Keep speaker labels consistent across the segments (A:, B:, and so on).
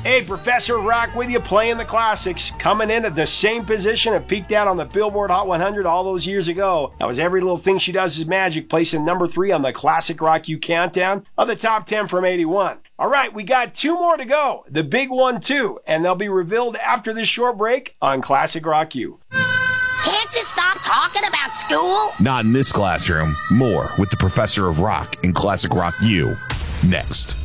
A: Hey, Professor Rock with you playing the classics. Coming in at the same position and peaked out on the Billboard Hot 100 all those years ago. That was Every Little Thing She Does Is Magic, placing number 3 on the Classic Rock You Countdown of the top 10 from 81. All right, we got 2 more to go. The big one, too. And they'll be revealed after this short break on Classic Rock U.
B: Can't you stop talking about school?
C: Not in this classroom. More with the Professor of Rock in Classic Rock U. Next.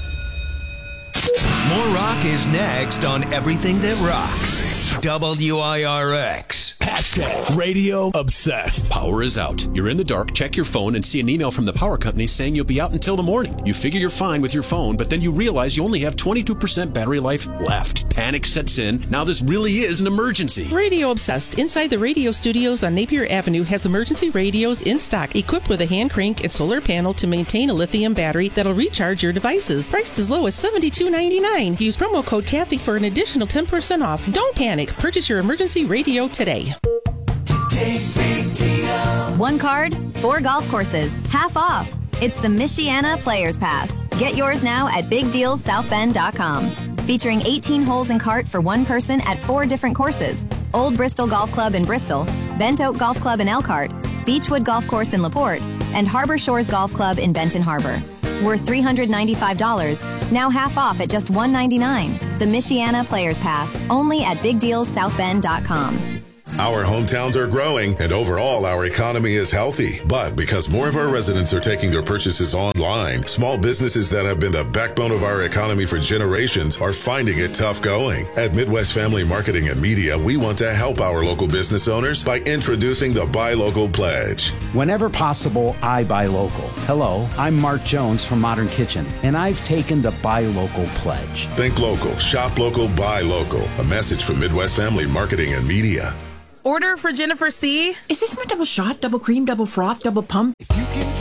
D: More rock is next on Everything That Rocks. WIRX.
E: Hashtag radio obsessed.
F: Power is out. You're in the dark, check your phone, and see an email from the power company saying you'll be out until the morning. You figure you're fine with your phone, but then you realize you only have 22% battery life left. Panic sets in. Now this really is an emergency.
G: Radio Obsessed inside the radio studios on Napier Avenue has emergency radios in stock equipped with a hand crank and solar panel to maintain a lithium battery that'll recharge your devices. Priced as low as $72.99. Use promo code Kathy for an additional 10% off. Don't panic. Purchase your emergency radio today.
H: One card, 4 golf courses, half off. It's the Michiana Players Pass. Get yours now at BigDealsSouthBend.com. Featuring 18 holes in cart for one person at 4 different courses. Old Bristol Golf Club in Bristol, Bent Oak Golf Club in Elkhart, Beechwood Golf Course in LaPorte, and Harbor Shores Golf Club in Benton Harbor. Worth $395, now half off at just $199. The Michiana Players Pass, only at BigDealsSouthBend.com.
I: Our hometowns are growing, and overall, our economy is healthy. But because more of our residents are taking their purchases online, small businesses that have been the backbone of our economy for generations are finding it tough going. At Midwest Family Marketing and Media, we want to help our local business owners by introducing the Buy Local Pledge.
J: Whenever possible, I buy local. Hello, I'm Mark Jones from Modern Kitchen, and I've taken the Buy Local Pledge.
I: Think local, shop local, buy local. A message from Midwest Family Marketing and Media.
K: Order for Jennifer C.
L: Is this my double shot, double cream, double froth, double pump?